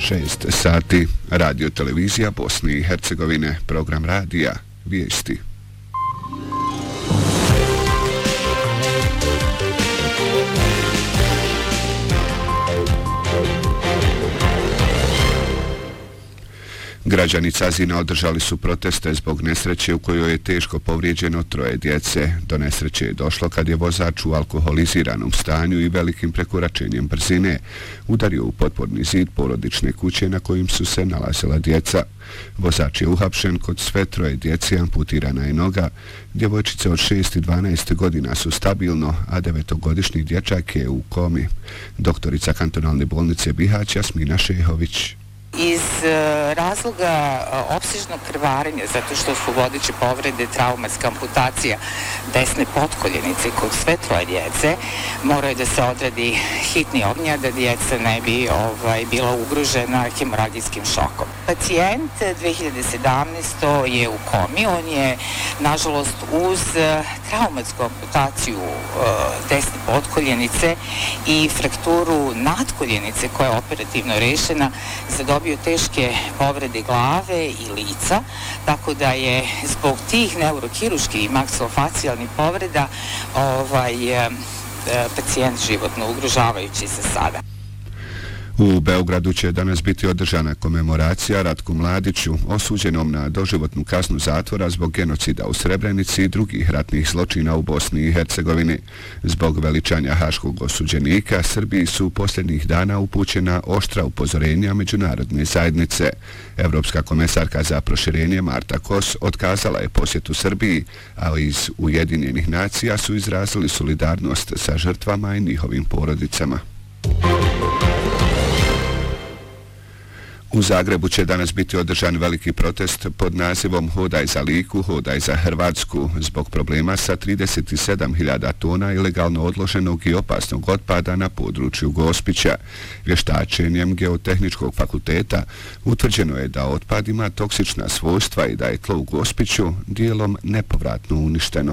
6 sati. Radio televizija Bosne i Hercegovine, program radija, vijesti. Građani Cazina održali su proteste zbog nesreće u kojoj je teško povrijeđeno 3 djece. Do nesreće je došlo kad je vozač u alkoholiziranom stanju i velikim prekoračenjem brzine udario u potporni zid porodične kuće na kojim su se nalazila djeca. Vozač je uhapšen, kod sve 3 djece amputirana je noga. Djevojčice od 6 i 12 godina su stabilno, a 9-godišnji dječak je u komi. Doktorica kantonalne bolnice Bihać Jasmina Šehović. Iz razloga opsežnog krvarenja, zato što su vodeće povrede traumatska amputacija desne potkoljenice kod sve 3 djece, moraju da se odradi hitni ognja da djeca ne bi bila ugrožena hemoragijskim šokom. Pacijent 2017. je u komi, on je nažalost uz traumatsku amputaciju desne potkoljenice i frakturu nadkoljenice koja je operativno rešena, zadobio teške povrede glave i lica, tako da je zbog tih neurohiruških i maksilofacijalnih povreda pacijent životno ugrožavajući za sada. U Beogradu će danas biti održana komemoracija Ratku Mladiću, osuđenom na doživotnu kaznu zatvora zbog genocida u Srebrenici i drugih ratnih zločina u Bosni i Hercegovini. Zbog veličanja haškog osuđenika, Srbiji su posljednjih dana upućena oštra upozorenja međunarodne zajednice. Evropska komesarka za proširenje Marta Kos otkazala je posjetu Srbiji, a iz Ujedinjenih nacija su izrazili solidarnost sa žrtvama i njihovim porodicama. U Zagrebu će danas biti održan veliki protest pod nazivom Hodaj za Liku, hodaj za Hrvatsku, zbog problema sa 37.000 tona ilegalno odloženog i opasnog otpada na području Gospića. Vještačenjem Geotehničkog fakulteta utvrđeno je da otpad ima toksična svojstva i da je tlo u Gospiću dijelom nepovratno uništeno.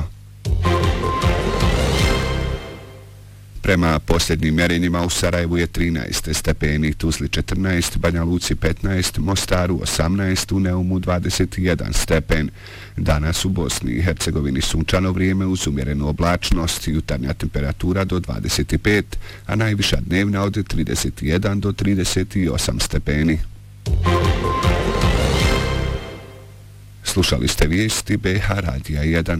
Prema posljednjim mjerenjima u Sarajevu je 13 stepeni, Tuzli 14, Banja Luci 15, Mostaru 18, u Neumu 21 stepen. Danas u Bosni i Hercegovini sunčano vrijeme uz umjerenu oblačnost, jutarnja temperatura do 25, a najviša dnevna od 31 do 38 stepeni. Slušali ste vijesti BH Radija 1.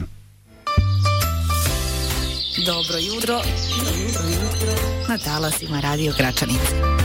Dobro jutro na talasima Radio Gračanice.